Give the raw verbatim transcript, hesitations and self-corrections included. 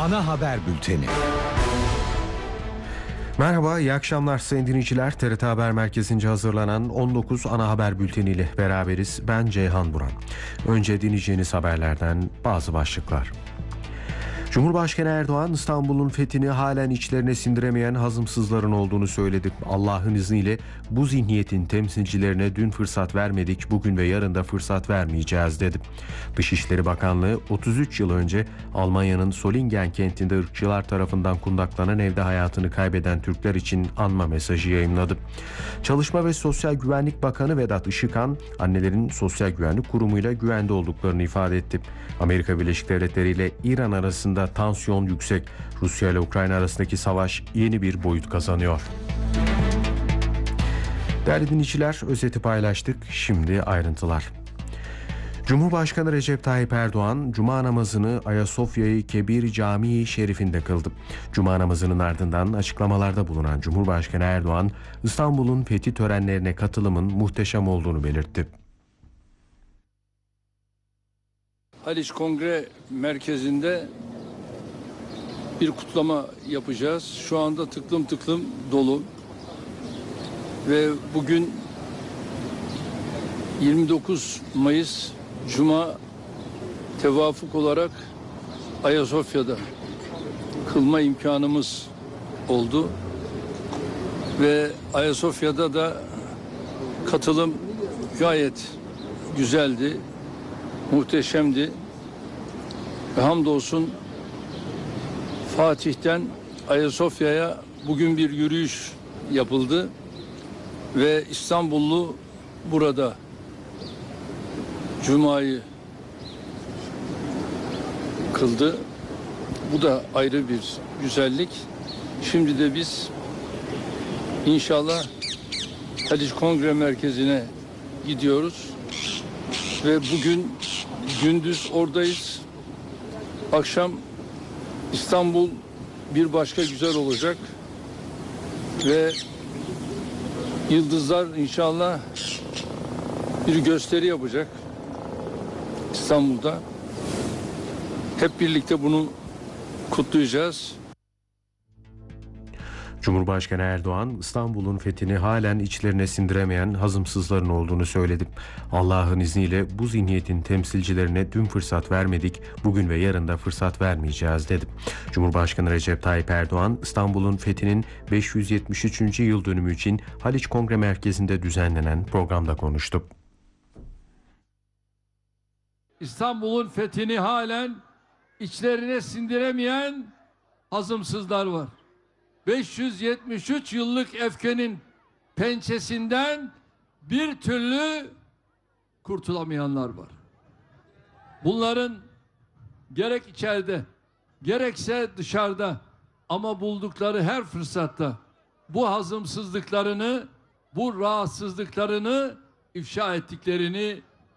Ana haber bülteni. Merhaba, iyi akşamlar sayın dinleyiciler. T R T Haber Merkezi'nce hazırlanan on dokuz ana haber bülteniyle beraberiz. Ben Ceyhan Buran. Önce dinleyeceğiniz haberlerden bazı başlıklar. Cumhurbaşkanı Erdoğan, İstanbul'un fethini halen içlerine sindiremeyen hazımsızların olduğunu söyledi. Allah'ın izniyle bu zihniyetin temsilcilerine dün fırsat vermedik, bugün ve yarın da fırsat vermeyeceğiz dedi. Dışişleri Bakanlığı otuz üç yıl önce Almanya'nın Solingen kentinde ırkçılar tarafından kundaklanan evde hayatını kaybeden Türkler için anma mesajı yayımladı. Çalışma ve Sosyal Güvenlik Bakanı Vedat Işıkhan, annelerin Sosyal Güvenlik Kurumu'yla güvende olduklarını ifade etti. Amerika Birleşik Devletleri ile İran arasında tansiyon yüksek. Rusya ile Ukrayna arasındaki savaş yeni bir boyut kazanıyor. Değerli dinleyiciler, özeti paylaştık. Şimdi ayrıntılar. Cumhurbaşkanı Recep Tayyip Erdoğan, Cuma namazını Ayasofya-i Kebir Camii Şerif'inde kıldı. Cuma namazının ardından açıklamalarda bulunan Cumhurbaşkanı Erdoğan, İstanbul'un fethi törenlerine katılımın muhteşem olduğunu belirtti. Haliç Kongre Merkezi'nde bir kutlama yapacağız. Şu anda tıklım tıklım dolu. Ve bugün yirmi dokuz Mayıs Cuma tevafuk olarak Ayasofya'da kılma imkanımız oldu. Ve Ayasofya'da da katılım gayet güzeldi, muhteşemdi. Ve hamdolsun Fatih'ten Ayasofya'ya bugün bir yürüyüş yapıldı ve İstanbullu burada Cuma'yı kıldı. Bu da ayrı bir güzellik. Şimdi de biz inşallah Haliç Kongre Merkezi'ne gidiyoruz ve bugün gündüz oradayız. Akşam İstanbul bir başka güzel olacak ve yıldızlar inşallah bir gösteri yapacak İstanbul'da. Hep birlikte bunu kutlayacağız. Cumhurbaşkanı Erdoğan, İstanbul'un fethini halen içlerine sindiremeyen hazımsızların olduğunu söyledi. Allah'ın izniyle bu zihniyetin temsilcilerine dün fırsat vermedik, bugün ve yarın da fırsat vermeyeceğiz dedi. Cumhurbaşkanı Recep Tayyip Erdoğan, İstanbul'un fethinin beş yüz yetmiş üçüncü yıl dönümü için Haliç Kongre Merkezi'nde düzenlenen programda konuştu. İstanbul'un fethini halen içlerine sindiremeyen hazımsızlar var. beş yüz yetmiş üç yıllık öfkenin pençesinden bir türlü kurtulamayanlar var. Bunların gerek içeride gerekse dışarıda ama buldukları her fırsatta bu hazımsızlıklarını, bu rahatsızlıklarını ifşa ettiklerini